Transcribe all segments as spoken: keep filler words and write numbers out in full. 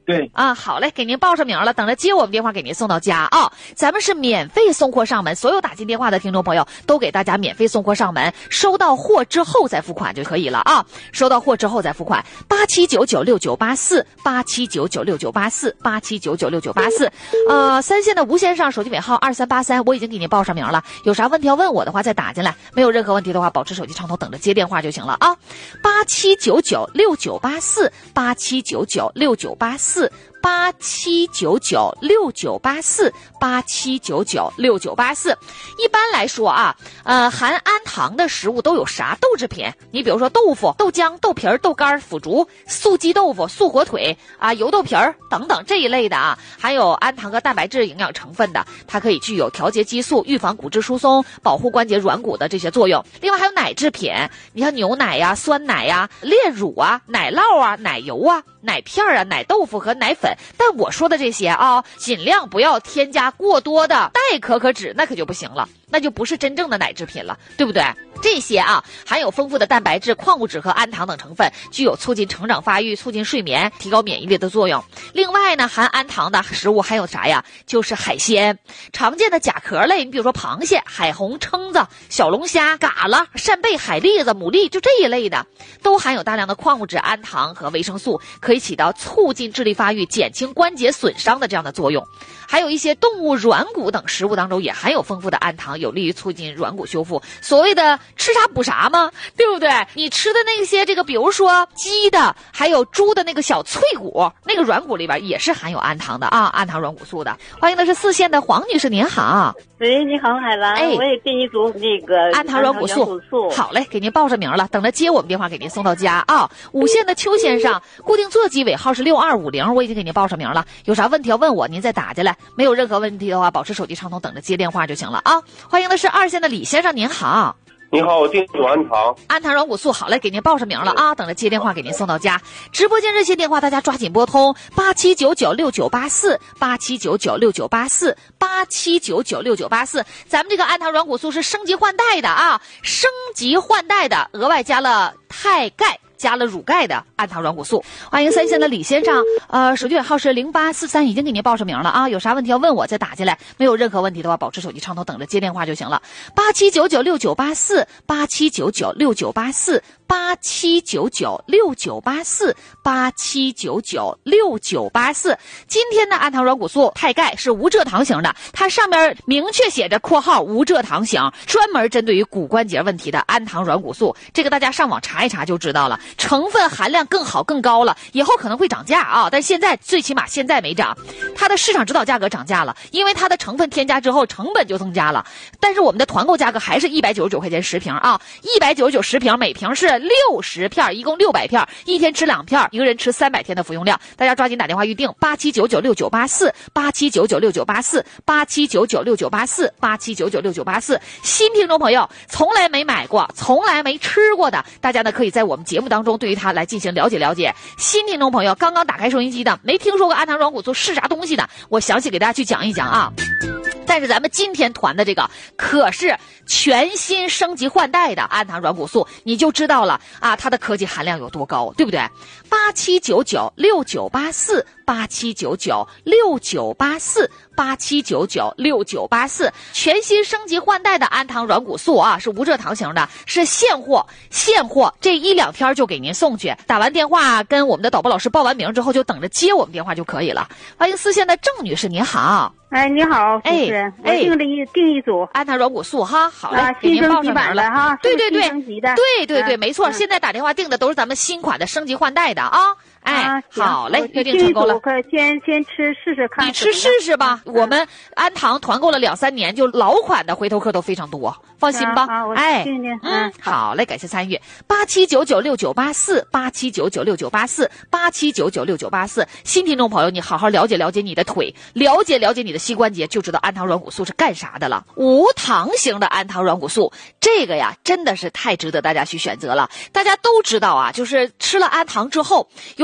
对啊，好嘞，给您报上名了，等着接我们电话给您送到家啊。咱们是免费送货上门，所有打进电话的听众朋友都给大家免费送货上门，收到货之后再付款就可以了啊。收到货之后再付款，八七九九六九八四，八七九九六九八四，八七九九六九八四。呃，三线的吴先生手机尾号二三八三，我已经给您报上名了，有啥问题要问我的话再打进来，没有任何问题的话保持手机畅通，等着接电话就行了啊。八七九九六九八四，八七九九六九八四，八七九九六九八四，八七九九六九八四。一般来说啊，呃，含氨糖的食物都有啥豆制品？你比如说豆腐、豆浆、豆皮儿、豆干、腐竹、素鸡豆腐、素火腿啊、油豆皮儿等等这一类的啊，含有氨糖和蛋白质营养成分的，它可以具有调节激素、预防骨质疏松、保护关节软骨的这些作用。另外还有奶制品，你像牛奶呀、酸奶呀、炼乳啊、奶酪啊、奶油啊、奶片啊、奶豆腐和奶粉。但我说的这些啊，尽量不要添加过多的代可可脂，那可就不行了，那就不是真正的奶制品了，对不对？这些啊，含有丰富的蛋白质、矿物质和氨糖等成分，具有促进成长发育、促进睡眠、提高免疫力的作用。另外呢，含氨糖的食物还有啥呀？就是海鲜，常见的甲壳类，你比如说螃蟹、海虹、蛏子、小龙虾、蛤蜊、扇贝、海蛎子、牡蛎，就这一类的，都含有大量的矿物质、氨糖和维生素，可以起到促进智力发育、减轻关节损伤的这样的作用。还有一些动物软骨等食物当中也含有丰富的氨糖，有利于促进软骨修复。所谓的吃啥补啥嘛，对不对？你吃的那些这个，比如说鸡的，还有猪的那个小脆骨，那个软骨里边也是含有氨糖的啊，氨糖软骨素的。欢迎的是四线的黄女士，您好。 喂，你好，海兰。哎，我也给你组那个氨糖软骨素。好嘞，给您报上名了，等着接我们电话给您送到家啊。五线的邱先生，固定座机尾号是六二五零，我已经给您报上名了，有啥问题要问我，您再打进来。没有任何问题的话，保持手机畅通，等着接电话就行了啊。欢迎的是二线的李先生，您好。 你好，我订组氨糖， 氨糖软骨素，好嘞，给您报上名了啊，等着接电话给您送到家。直播间热线电话大家抓紧拨通，八七九九六九八四，八七九九六九八四，八七九九六九八四。咱们这个氨糖软骨素是升级换代的啊，升级换代的，额外加了钛钙。加了乳钙的氨糖软骨素。欢迎三线的李先生，呃，手机尾号是零八四三，已经给您报上名了啊，有啥问题要问我再打进来，没有任何问题的话，保持手机畅通，等着接电话就行了。八七九九六九八四，八七九九六九八四，八七九九六九八四，八七九九六九八四。今天的氨糖软骨素钛钙是无蔗糖型的，它上面明确写着括号无蔗糖型，专门针对于骨关节问题的氨糖软骨素，这个大家上网查一查就知道了。成分含量更好更高了，以后可能会涨价啊，但现在最起码现在没涨，它的市场指导价格涨价了，因为它的成分添加之后成本就增加了，但是我们的团购价格还是一百九十九块钱十瓶啊，一百九十九十瓶，每瓶是六十片，一共六百片，一天吃两片，一个人吃三百天的服用量，大家抓紧打电话预定八七九九六九八四，八七九九六九八四，八七九九六九八四，八七九九六九八四。新听众朋友从来没买过，从来没吃过的，大家呢可以在我们节目当中对于它来进行了解了解。新听众朋友刚刚打开收音机的，没听说过氨糖软骨素是啥东西的，我详细给大家去讲一讲啊。但是咱们今天团的这个可是全新升级换代的氨糖软骨素，你就知道了啊，它的科技含量有多高，对不对？八七九九六九八四，八七九九六九八四，八七九九六九八四。全新升级换代的氨糖软骨素啊，是无蔗糖型的，是现货，现货，这一两天就给您送去。打完电话跟我们的导播老师报完名之后，就等着接我们电话就可以了。欢迎四线的郑女士，您好。 哎，你好，主持人，我订了一订一组氨糖软骨素哈，好嘞， 啊， 给您报新升级版上名了的哈， 对对对， 升级的， 对对对， 嗯没错， 嗯现在打电话订的都是咱们新款的升级换代的啊。哎， 啊行好嘞， 我约定成功了。 订一组可先先吃试试看， 你吃试试吧，我们氨糖团购了两三年，就老款的回头客都非常多，放心吧。 啊我哎， 听听嗯嗯， 好嘞，感谢参与。八七九九六九八四，八七九九六九八四，八七九九六九八四。新听众朋友，你好好了解了解你的腿，了解了解你的膝关节，就知道氨糖软骨素是干啥的了。无糖型的氨糖软骨素，这个呀，真的是太值得大家去选择了。大家都知道啊，就是吃了氨糖之后，有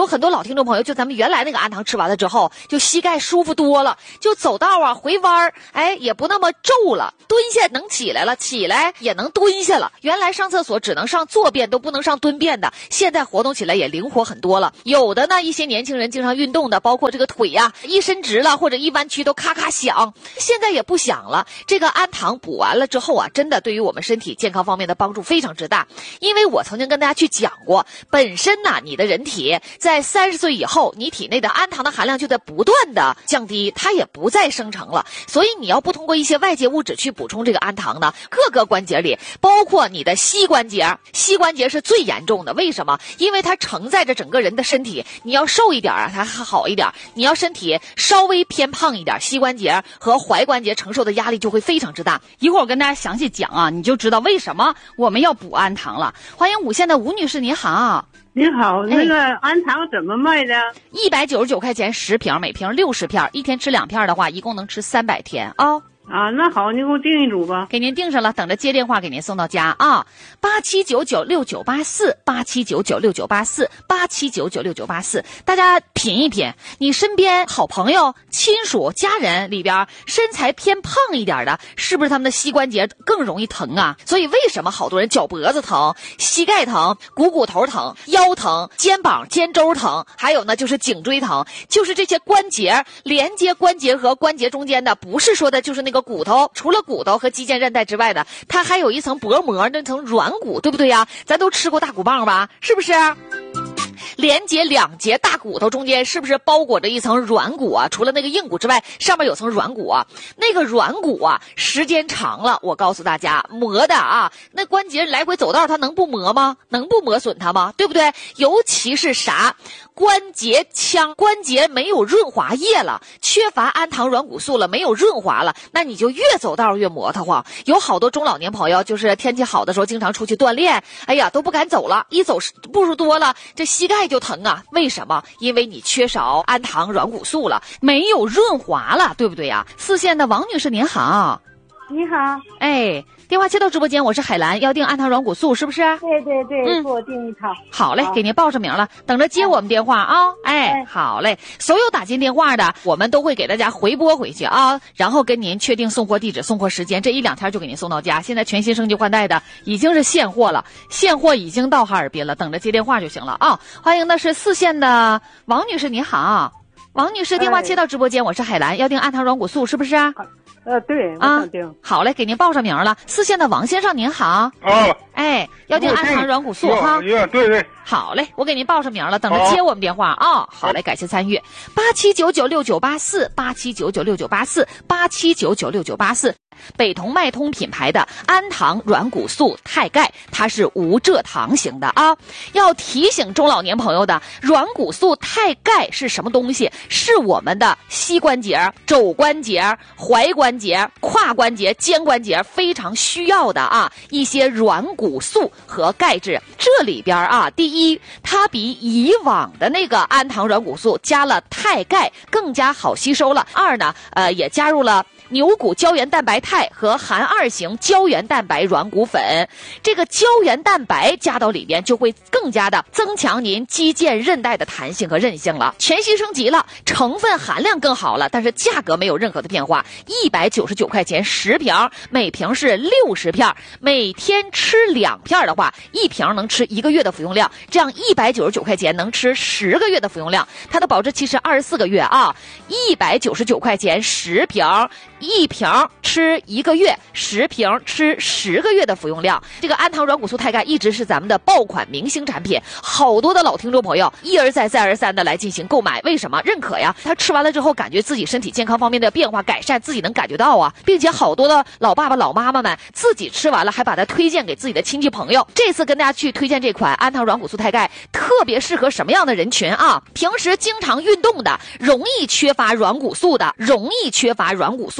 很多老听众朋友，就咱们原来那个氨糖吃完了之后，就膝盖舒服多了，就走道啊回弯，哎，也不那么皱了，蹲下能起来了，起来也能蹲下了。原来上厕所只能上坐便，都不能上蹲便的，现在活动起来也灵活很多了。有的呢，一些年轻人经常运动的，包括这个腿呀、啊，一伸直了或者一弯曲都咔咔响，现在也不响了。这个氨糖补完了之后啊，真的对于我们身体健康方面的帮助非常之大。因为我曾经跟大家去讲过，本身呢，你的人体在三十岁以后，你体内的氨糖的含量就在不断的降低，它也不再生成了。所以你要不通过一些外界物质去补充这个氨糖呢，各个关节里，包括你的膝关节，膝关节是最严重的。为什么？因为它承载着整个人的身体。你要瘦一点啊，它还好一点；你要身体稍微偏胖一点，膝关节和踝关节承受的压力就会非常之大。 一会儿我跟大家详细讲啊，你就知道为什么我们要补氨糖了。欢迎五线的吴女士，您好。 您好，那个氨糖怎么卖的？ 一百九十九块钱十瓶，每瓶六十片，一天吃两片的话，一共能吃三百天啊。哦啊，那好，你给我订一组吧。 给您订上了，等着接电话给您送到家啊。八七九九六九八四，八七九九六九八四，八七九九六九八四。大家品一品，你身边好朋友、亲属、家人里边身材偏胖一点的，是不是他们的膝关节更容易疼啊？所以为什么好多人脚脖子疼、膝盖疼、股骨头疼、腰疼、肩膀、肩周疼，还有呢就是颈椎疼，就是这些关节连接关节和关节中间的，不是说的就是那个骨头，除了骨头和肌腱韧带之外的，它还有一层薄膜，那层软骨，对不对呀？咱都吃过大骨棒吧，是不是？连接两节大骨头中间是不是包裹着一层软骨啊？除了那个硬骨之外，上面有层软骨啊。那个软骨啊，时间长了，我告诉大家，磨的啊，那关节来回走道，它能不磨吗？能不磨损它吗？对不对？尤其是啥？关节腔，关节没有润滑液了，缺乏氨糖软骨素了，没有润滑了，那你就越走道越磨得慌。有好多中老年朋友，就是天气好的时候经常出去锻炼，哎呀都不敢走了，一走步数多了，这膝盖就疼啊。为什么？因为你缺少氨糖软骨素了，没有润滑了，对不对呀？四线的王女士您好。 你好， 哎，电话接到直播间，我是海兰，要订氨糖软骨素是不是？ 对对对，嗯，给我订一套。 好嘞，好，给您报上名了，等着接我们电话啊。哎，哎好嘞，所有打进电话的，我们都会给大家回拨回去啊，然后跟您确定送货地址、送货时间，这一两天就给您送到家。现在全新升级换代的已经是现货了，现货已经到哈尔滨了，等着接电话就行了啊。欢迎的是四线的王女士，你好。王女士，电话接到直播间，我是海兰，要订氨糖软骨素是不是啊？ 呃，对，我想订。 啊，好嘞，给您报上名了。四线的王先生您好。 啊， 哎，要订氨糖软骨素哈。 对对。 好嘞，我给您报上名了，等着接我们电话啊。好嘞，感谢参与。八七九九六九八四，八七九九六九八四，八七九九六九八四。北同脉通品牌的氨糖软骨素钛钙，它是无蔗糖型的啊。要提醒中老年朋友的，软骨素钛钙是什么东西？是我们的膝关节、肘关节、踝关节、胯关节、肩关节非常需要的啊一些软骨素和钙质。这里边啊，第一，它比以往的那个氨糖软骨素加了钛钙更加好吸收了。二呢，呃，也加入了牛骨胶原蛋白肽和含二型胶原蛋白软骨粉，这个胶原蛋白加到里边就会更加的增强您肌腱韧带的弹性和韧性了。全新升级了，成分含量更好了，但是价格没有任何的变化，一百九十九块钱十瓶，每瓶是六十片，每天吃两片的话，一瓶能吃一个月的服用量，这样一百九十九块钱能吃十个月的服用量，它的保质期是二十四个月啊，一百九十九块钱十瓶。一瓶吃一个月，十瓶吃十个月的服用量。这个氨糖软骨素钛钙一直是咱们的爆款明星产品，好多的老听众朋友一而再再而三的来进行购买。为什么？认可呀，他吃完了之后感觉自己身体健康方面的变化改善，自己能感觉到啊，并且好多的老爸爸老妈妈们自己吃完了还把它推荐给自己的亲戚朋友。这次跟大家去推荐这款氨糖软骨素钛钙，特别适合什么样的人群啊？平时经常运动的，容易缺乏软骨素的，容易缺乏软骨素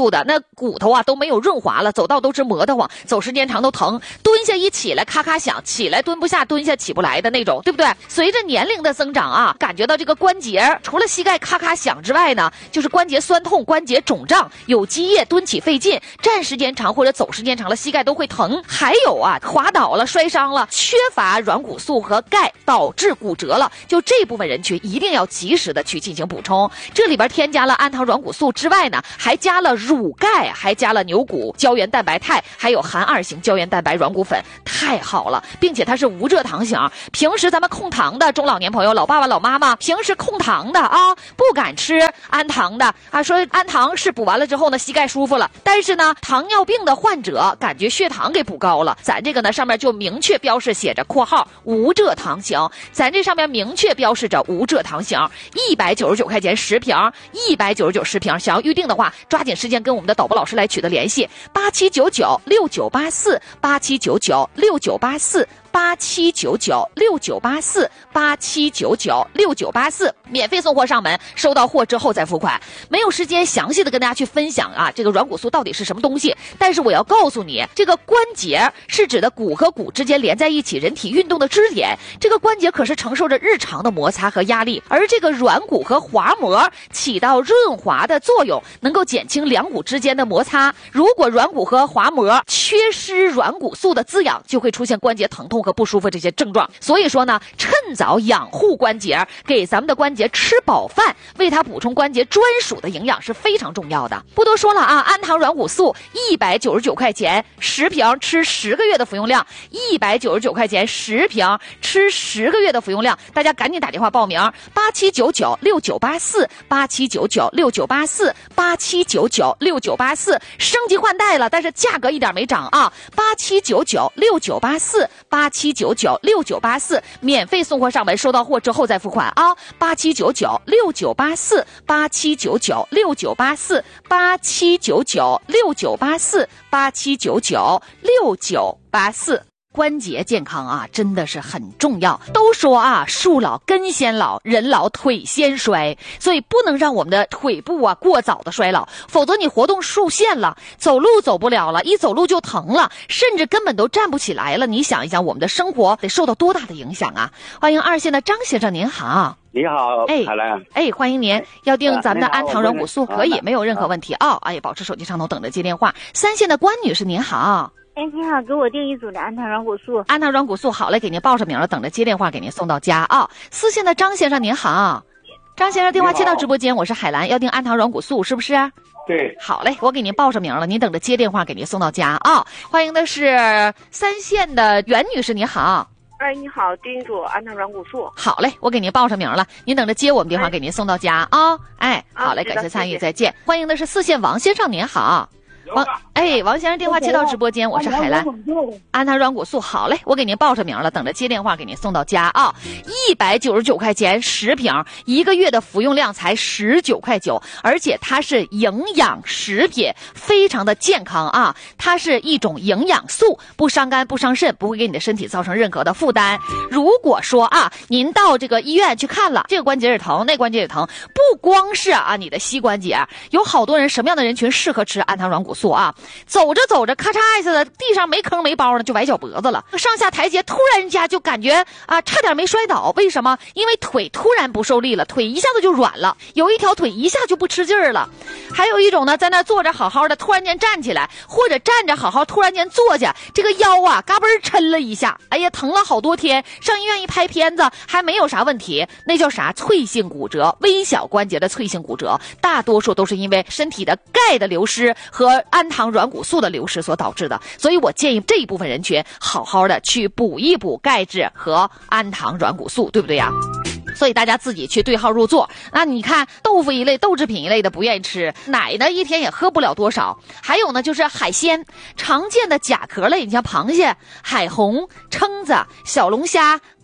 固的，那骨头啊都没有润滑了，走道都是磨得慌，走时间长都疼，蹲下一起来咔咔响，起来蹲不下，蹲下起不来的那种，对不对？随着年龄的增长啊，感觉到这个关节除了膝盖咔咔响之外呢，就是关节酸痛、关节肿胀、有积液、蹲起费劲、站时间长或者走时间长了膝盖都会疼。还有啊，滑倒了、摔伤了，缺乏软骨素和钙导致骨折了，就这部分人群一定要及时的去进行补充。这里边添加了氨糖软骨素之外呢，还加了乳钙，还加了牛骨胶原蛋白肽，还有含二型胶原蛋白软骨粉，太好了，并且它是无蔗糖型。平时咱们控糖的中老年朋友、老爸爸、老妈妈，平时控糖的啊，不敢吃氨糖的啊，说氨糖是补完了之后呢，膝盖舒服了，但是呢，糖尿病的患者感觉血糖给补高了，咱这个呢上面就明确标示写着括号无蔗糖型，咱这上面明确标示着无蔗糖型，一百九十九块钱十瓶，一百九十九十瓶。想要预定的话，抓紧时间跟我们的导播老师来取得联系，八七九九六九八四，八七九九六九八四。八七九九六九八四，八七九九六九八四，免费送货上门，收到货之后再付款。没有时间详细的跟大家去分享啊，这个软骨素到底是什么东西，但是我要告诉你，这个关节是指的骨和骨之间连在一起人体运动的支点，这个关节可是承受着日常的摩擦和压力，而这个软骨和滑膜起到润滑的作用，能够减轻两骨之间的摩擦。如果软骨和滑膜缺失软骨素的滋养，就会出现关节疼痛和不舒服这些症状。所以说呢，趁早养护关节，给咱们的关节吃饱饭，为它补充关节专属的营养是非常重要的。不多说了啊，氨糖软骨素一百九十九块钱十瓶，吃十个月的服用量，一百九十九块钱十瓶，吃十个月的服用量，大家赶紧打电话报名，八七九九六九八四，八七九九六九八四，八七九九六九八四，升级换代了，但是价格一点没涨啊，八七九九六九八四，八七九九六九八四，免费送货上门，收到货之后再付款啊，八七九九六九八四，八七九九六九八四，八七九九六九八四，八七九九六九八四。关节健康啊，真的是很重要。都说啊，树老根先老，人老腿先衰，所以不能让我们的腿部啊过早的衰老，否则你活动受限了，走路走不了了，一走路就疼了，甚至根本都站不起来了。你想一想，我们的生活得受到多大的影响啊！欢迎二线的张先生，您好。 你好， 哎， 海兰， 哎，欢迎您，要订咱们的氨糖软骨素， 啊、 可以，没有任何问题啊、哦！哎，保持手机畅通，等着接电话。三线的关女士，您好。 哎，你好，给我订一组的氨糖软骨素。 氨糖软骨素好嘞，给您报上名了，等着接电话给您送到家啊、哦。四线的张先生您好，张先生电话接到直播间，我是海兰，要订氨糖软骨素是不是？ 对， 好嘞，我给您报上名了，您等着接电话给您送到家啊、哦。欢迎的是三线的袁女士，您好。 哎，你好，订一组氨糖软骨素。 好嘞，我给您报上名了，您等着接我们电话给您送到家啊、哦。哎，好嘞， 啊、 感谢参与，再见。欢迎的是四线王先生，您好。王哎，王先生电话接到直播间，我是海兰，氨糖软骨素好嘞，我给您报上名了，等着接电话给您送到家啊！一百九十九块钱十瓶，一个月的服用量才十九块九，而且它是营养食品，非常的健康啊！它是一种营养素，不伤肝不伤肾，不会给你的身体造成任何的负担。如果说啊，您到这个医院去看了，这个关节也疼，那关节也疼，不光是啊你的膝关节，有好多人，什么样的人群适合吃氨糖软骨素？素啊，走着走着，咔嚓一下的，地上没坑没包呢，就崴脚脖子了。上下台阶突然间就感觉啊，差点没摔倒。为什么？因为腿突然不受力了，腿一下子就软了，有一条腿一下就不吃劲儿了。还有一种呢，在那坐着好好的，突然间站起来，或者站着好好，突然间坐下，这个腰啊，嘎嘣抻了一下，哎呀，疼了好多天。上医院一拍片子，还没有啥问题，那叫啥？脆性骨折，微小关节的脆性骨折，大多数都是因为身体的钙的流失和氨糖软骨素的流失所导致的，所以我建议这一部分人群好好的去补一补钙质和氨糖软骨素，对不对呀？所以大家自己去对号入座。那你看豆腐一类、豆制品一类的不愿意吃，奶呢一天也喝不了多少。还有呢就是海鲜，常见的甲壳类，你像螃蟹、海虹、蛏子、小龙虾、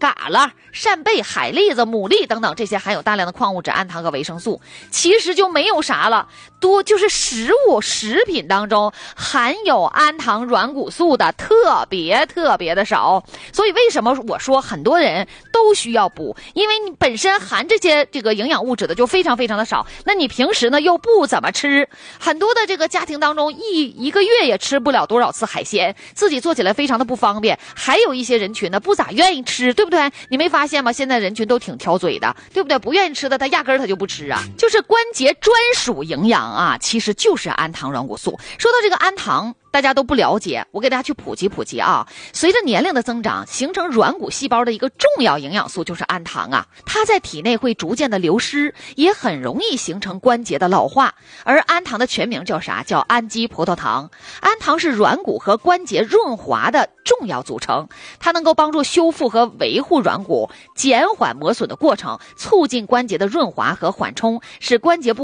嘎啦、扇贝、海蛎子、牡蛎等等，这些含有大量的矿物质、氨糖和维生素，其实就没有啥了。多就是食物食品当中含有氨糖软骨素的特别特别的少。所以为什么我说很多人都需要补？因为你本身含这些这个营养物质的就非常非常的少，那你平时呢又不怎么吃，很多的这个家庭当中一一个月也吃不了多少次海鲜，自己做起来非常的不方便。还有一些人群呢不咋愿意吃，对不对？你没发现吗？现在人群都挺挑嘴的，对不对？不愿意吃的他压根儿他就不吃啊。就是关节专属营养啊，其实就是氨糖软骨素。说到这个氨糖，大家都不了解，我给大家去普及普及啊。随着年龄的增长，形成软骨细胞的一个重要营养素就是氨糖啊，它在体内会逐渐的流失，也很容易形成关节的老化。而氨糖的全名叫啥？叫氨基葡萄糖。氨糖是软骨和关节润滑的重要组成，它能够帮助修复和维护软骨，减缓磨损的过程，促进关节的润滑和缓冲，使关节部